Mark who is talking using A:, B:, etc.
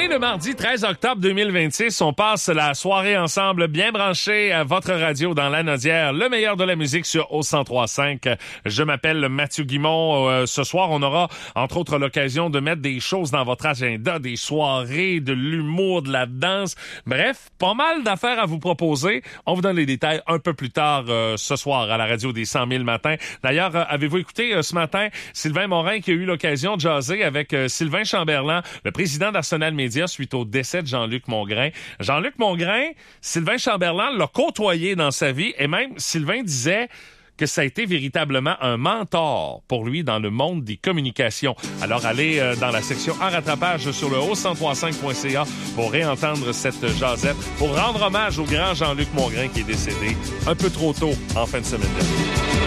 A: est le mardi 13 octobre 2026. On passe la soirée ensemble, bien branché à votre radio dans l'Anaudière, le meilleur de la musique sur O103.5. Je m'appelle Mathieu Guimond. Ce soir, on aura, entre autres, l'occasion de mettre des choses dans votre agenda, des soirées, de l'humour, de la danse. Bref, pas mal d'affaires à vous proposer. On vous donne les détails un peu plus tard ce soir à la radio des 100 000 matins. D'ailleurs, avez-vous écouté ce matin Sylvain Morin qui a eu l'occasion de jaser avec Sylvain Chamberlain, le président d'Arsenal Média, suite au décès de Jean-Luc Mongrain. Jean-Luc Mongrain, Sylvain Chamberlain l'a côtoyé dans sa vie et même Sylvain disait que ça a été véritablement un mentor pour lui dans le monde des communications. Alors, allez dans la section en rattrapage sur le o1035.ca pour réentendre cette jasette, pour rendre hommage au grand Jean-Luc Mongrain qui est décédé un peu trop tôt en fin de semaine dernière.